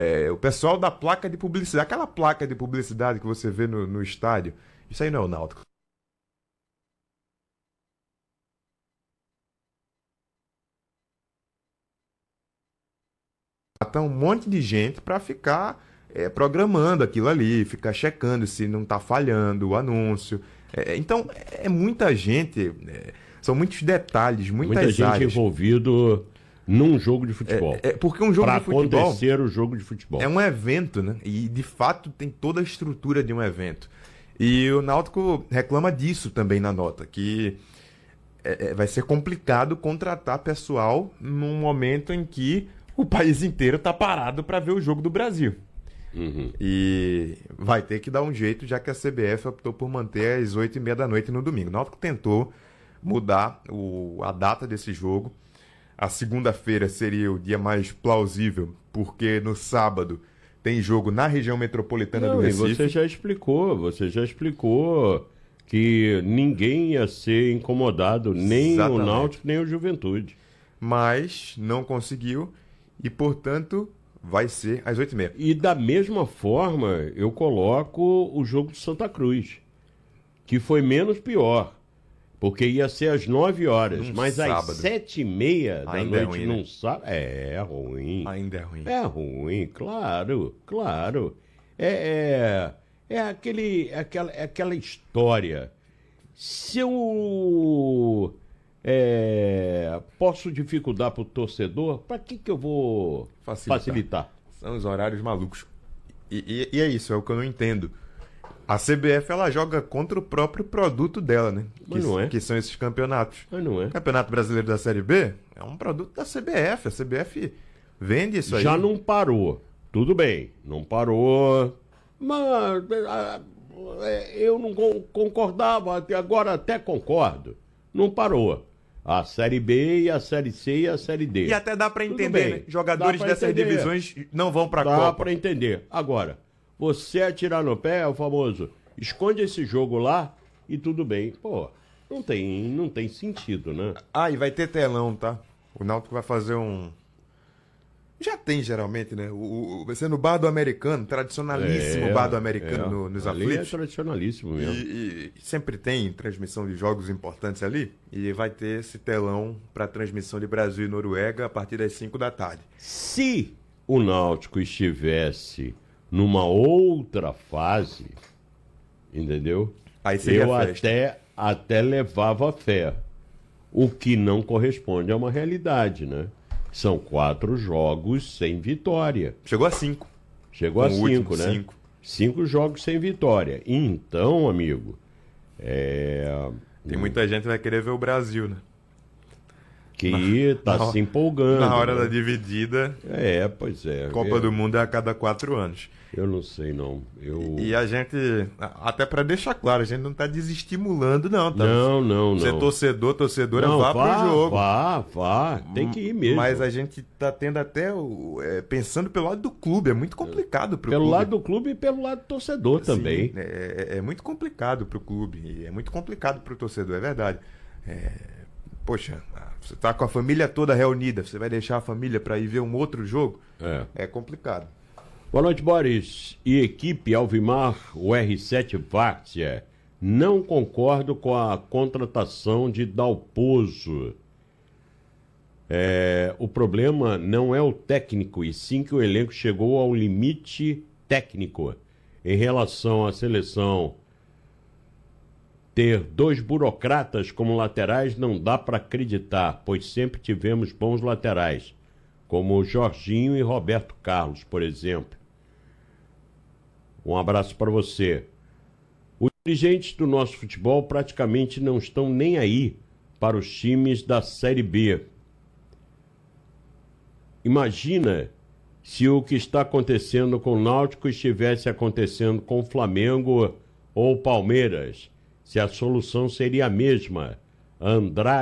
O pessoal da placa de publicidade, aquela placa de publicidade que você vê no estádio, isso aí não é o Náutico. Tá um monte de gente para ficar programando aquilo ali, ficar checando se não tá falhando o anúncio. Então, é muita gente, são muitos detalhes, Muita muitas gente áreas. envolvido num jogo de futebol. Porque um jogo Para de futebol acontecer o jogo de futebol. é um evento, né? E de fato tem toda a estrutura de um evento. E o Náutico reclama disso também na nota, que vai ser complicado contratar pessoal num momento em que o país inteiro está parado para ver o jogo do Brasil. Uhum. E vai ter que dar um jeito, já que a CBF optou por manter às 8h30 da noite no domingo. O Náutico tentou mudar a data desse jogo. A segunda-feira seria o dia mais plausível, porque no sábado tem jogo na região metropolitana do Não, e Recife. você já explicou que ninguém ia ser incomodado, nem Exatamente. o Náutico, nem o Juventude. Mas não conseguiu e, portanto, vai ser às 8h30. E da mesma forma, eu coloco o jogo de Santa Cruz, que foi menos pior, porque ia ser às 9 horas, Num mas sábado. às 7h30 da Ainda é noite ruim, não né? sabe. É ruim. Ainda é ruim. É ruim, claro, claro. É aquela história. Se eu posso dificultar para o torcedor, para que eu vou facilitar? São os horários malucos. E é isso, é o que eu não entendo. A CBF, ela joga contra o próprio produto dela, né? Mas não é. Que são esses campeonatos. Mas não é. O Campeonato Brasileiro da Série B é um produto da CBF. A CBF vende isso aí. Já não parou. Tudo bem, não parou. Mas eu não concordava, agora até concordo. Não parou. A Série B, e a Série C e a Série D. E até dá pra Tudo entender, bem, né? Jogadores dá pra dessas entender. divisões não vão pra Dá Copa. pra entender. Agora, você atirar no pé é o famoso, esconde esse jogo lá e tudo bem. Pô, não tem sentido, né? E vai ter telão, tá? O Náutico vai fazer um... Já tem, geralmente, né? Vai ser no Bar do Americano, tradicionalíssimo Bar do Americano nos ali aflitos. é tradicionalíssimo mesmo. E sempre tem transmissão de jogos importantes ali. E vai ter esse telão para transmissão de Brasil e Noruega a partir das 5 da tarde. Se o Náutico estivesse numa outra fase, entendeu? Aí seria Eu festa. até levava fé. O que não corresponde a uma realidade, né? São 4 jogos sem vitória. Chegou a 5. Chegou a Com o último 5, né? 5. 5 jogos sem vitória. Então, amigo, Tem muita gente que vai querer ver o Brasil, né? que tá se empolgando. Na hora né? da dividida, Pois é. Copa do Mundo é a cada 4 anos. Eu não sei, não. E a gente, até para deixar claro, a gente não tá desestimulando, não, tá? Não. Você torcedora, Não, vá pro jogo. Vá. Tem que ir mesmo. Mas a gente tá tendo até, pensando pelo lado do clube, é muito complicado pro Pelo clube. lado do clube e pelo lado do torcedor também. Sim, é muito complicado pro clube, e é muito complicado pro torcedor, é verdade. Poxa, você tá com a família toda reunida, você vai deixar a família para ir ver um outro jogo? É complicado. Boa noite, Boris. E equipe Alvimar, o R7 Várzea. Não concordo com a contratação de Dalpozo. O problema não é o técnico, e sim que o elenco chegou ao limite técnico. Em relação à seleção, ter 2 burocratas como laterais não dá para acreditar, pois sempre tivemos bons laterais, como Jorginho e Roberto Carlos, por exemplo. Um abraço para você. Os dirigentes do nosso futebol praticamente não estão nem aí para os times da Série B. Imagina se o que está acontecendo com o Náutico estivesse acontecendo com o Flamengo ou Palmeiras, se a solução seria a mesma. Andrade